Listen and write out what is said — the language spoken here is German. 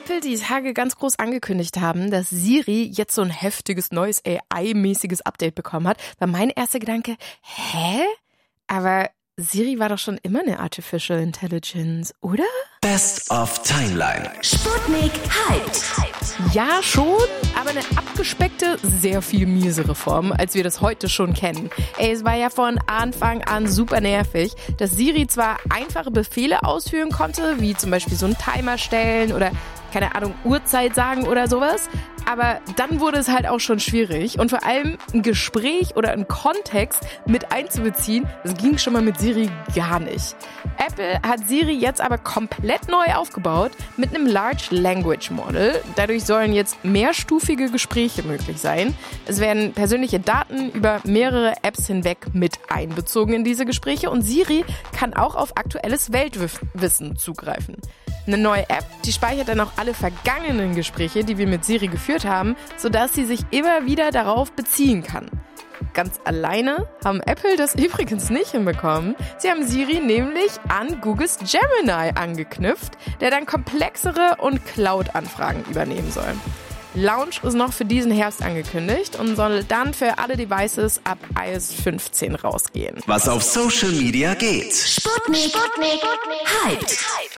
Apple die Tage ganz groß angekündigt haben, dass Siri jetzt so ein heftiges, neues AI-mäßiges Update bekommen hat, war mein erster Gedanke, aber Siri war doch schon immer eine Artificial Intelligence, oder? Best of Timeline. Sputnik hyped. Ja, schon, aber eine abgespeckte, sehr viel miesere Form, als wir das heute schon kennen. Es war ja von Anfang an super nervig, dass Siri zwar einfache Befehle ausführen konnte, wie zum Beispiel so einen Timer stellen oder, keine Ahnung, Uhrzeit sagen oder sowas, aber dann wurde es halt auch schon schwierig und vor allem ein Gespräch oder einen Kontext mit einzubeziehen, das ging schon mal mit Siri gar nicht. Apple hat Siri jetzt aber komplett neu aufgebaut mit einem Large Language Model. Dadurch sollen jetzt mehrstufige Gespräche möglich sein. Es werden persönliche Daten über mehrere Apps hinweg mit einbezogen in diese Gespräche und Siri kann auch auf aktuelles Weltwissen zugreifen. Eine neue App, die speichert dann auch alle vergangenen Gespräche, die wir mit Siri geführt haben, sodass sie sich immer wieder darauf beziehen kann. Ganz alleine haben Apple das übrigens nicht hinbekommen. Sie haben Siri nämlich an Googles Gemini angeknüpft, der dann komplexere und Cloud-Anfragen übernehmen soll. Launch ist noch für diesen Herbst angekündigt und soll dann für alle Devices ab iOS 15 rausgehen. Was auf Social Media geht. Sputnik hyped.